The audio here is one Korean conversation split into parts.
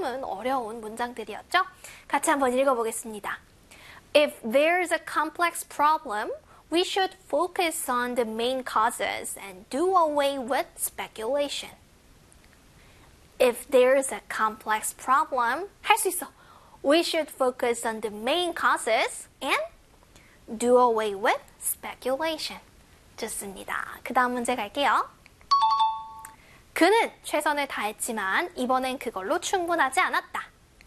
조금은 어려운 문장들이었죠? 같이 한번 읽어보겠습니다. If there's a complex problem, we should focus on the main causes and do away with speculation. If there's a complex problem, 할 수 있어. We should focus on the main causes and do away with speculation. 좋습니다. 그 다음 문제 갈게요. 그는 최선을 다했지만 이번엔 그걸로 충분하지 않았다.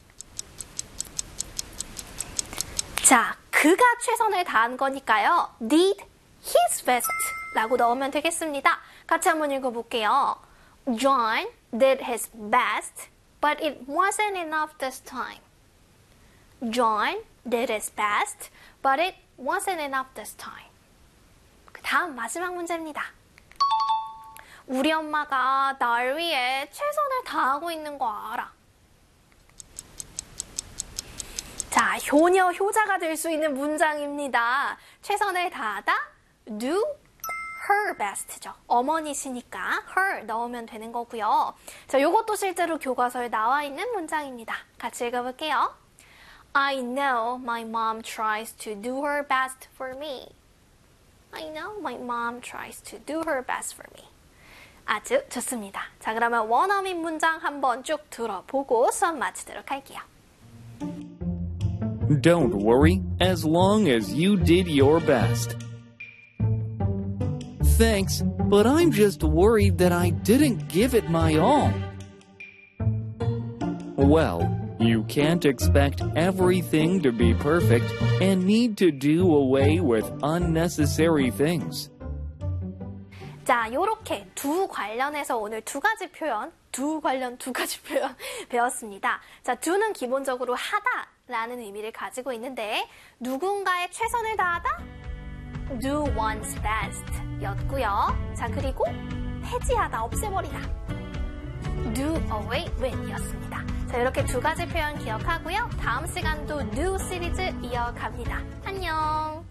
자, 그가 최선을 다한 거니까요. did his best 라고 넣으면 되겠습니다. 같이 한번 읽어볼게요. John did his best, but it wasn't enough this time. John did his best, but it wasn't enough this time. 그 다음 마지막 문제입니다. 우리 엄마가 날 위해 최선을 다하고 있는 거 알아. 자, 효녀, 효자가 될 수 있는 문장입니다. 최선을 다하다, do her best죠. 어머니시니까 her 넣으면 되는 거고요. 자, 요것도 실제로 교과서에 나와 있는 문장입니다. 같이 읽어볼게요. I know my mom tries to do her best for me. I know my mom tries to do her best for me. 아주 좋습니다. 자, 그러면 원어민 문장 한번 쭉 들어보고 수업 마치도록 할게요. Don't worry, as long as you did your best. Thanks, but I'm just worried that I didn't give it my all. Well, you can't expect everything to be perfect and need to do away with unnecessary things. 자, 요렇게 두 관련해서 오늘 두 가지 표현 배웠습니다. 자, do는 기본적으로 하다라는 의미를 가지고 있는데 누군가의 최선을 다하다? do one's best 였고요. 자, 그리고 폐지하다, 없애버리다. do away with 였습니다. 자, 이렇게 두 가지 표현 기억하고요. 다음 시간도 do 시리즈 이어갑니다. 안녕!